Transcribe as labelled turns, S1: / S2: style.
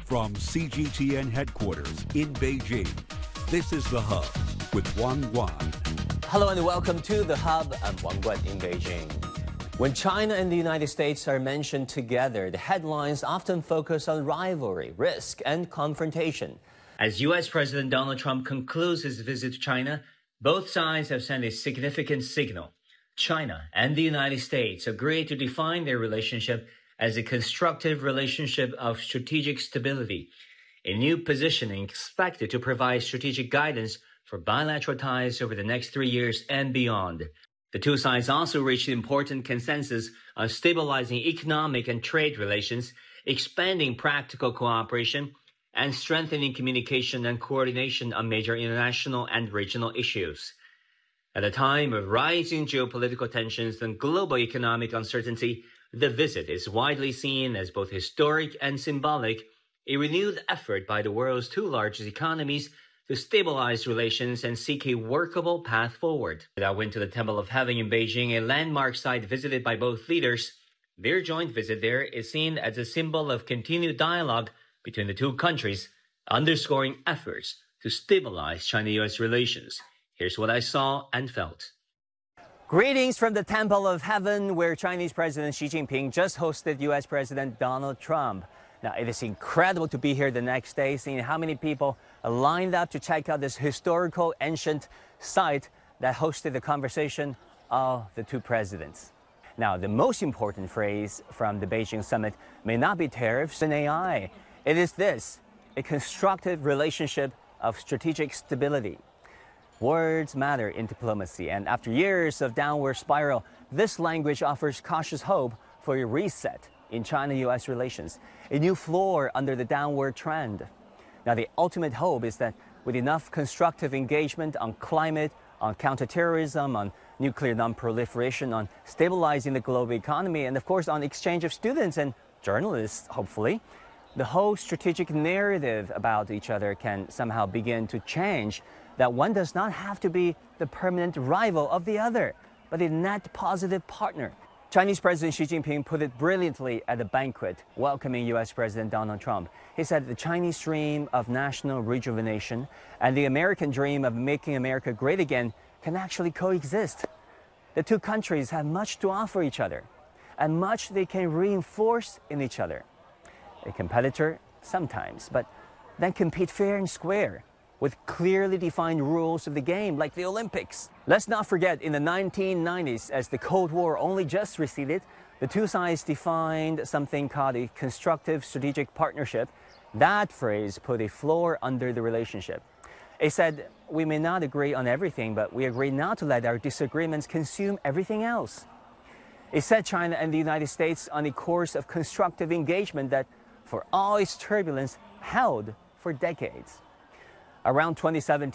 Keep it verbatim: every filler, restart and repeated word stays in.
S1: From C G T N headquarters in Beijing, this is The Hub with Wang Guan.
S2: Hello and welcome to The Hub. I'm Wang Guan in Beijing. When China and the United States are mentioned together, the headlines often focus on rivalry, risk, and confrontation. As U S President Donald Trump concludes his visit to China, both sides have sent a significant signal. China and the United States agreed to define their relationship as a constructive relationship of strategic stability, a new positioning expected to provide strategic guidance for bilateral ties over the next three years and beyond. The two sides also reached important consensus on stabilizing economic and trade relations, expanding practical cooperation, and strengthening communication and coordination on major international and regional issues. At a time of rising geopolitical tensions and global economic uncertainty, the visit is widely seen as both historic and symbolic, a renewed effort by the world's two largest economies to stabilize relations and seek a workable path forward. I went to the Temple of Heaven in Beijing, a landmark site visited by both leaders. Their joint visit there is seen as a symbol of continued dialogue between the two countries, underscoring efforts to stabilize China-U S relations. Here's what I saw and felt. Greetings from the Temple of Heaven, where Chinese President Xi Jinping just hosted U S President Donald Trump. Now, it is incredible to be here the next day, seeing how many people are lined up to check out this historical, ancient site that hosted the conversation of the two presidents. Now, the most important phrase from the Beijing summit may not be tariffs and A I. It is this: a constructive relationship of strategic stability. Words matter in diplomacy, and after years of downward spiral, this language offers cautious hope for a reset in China-U S relations, a new floor under the downward trend. Now, the ultimate hope is that with enough constructive engagement on climate, on counterterrorism, on nuclear non-proliferation, on stabilizing the global economy, and of course on exchange of students and journalists, hopefully, the whole strategic narrative about each other can somehow begin to change, that one does not have to be the permanent rival of the other, but a net positive partner. Chinese President Xi Jinping put it brilliantly at a banquet welcoming U S President Donald Trump. He said the Chinese dream of national rejuvenation and the American dream of making America great again can actually coexist. The two countries have much to offer each other, and much they can reinforce in each other. A competitor, sometimes, but then compete fair and square, with clearly defined rules of the game, like the Olympics. Let's not forget, in the nineteen nineties, as the Cold War only just receded, the two sides defined something called a constructive strategic partnership. That phrase put a floor under the relationship. It said, we may not agree on everything, but we agree not to let our disagreements consume everything else. It set China and the United States on a course of constructive engagement that, for all its turbulence, held for decades. Around twenty seventeen,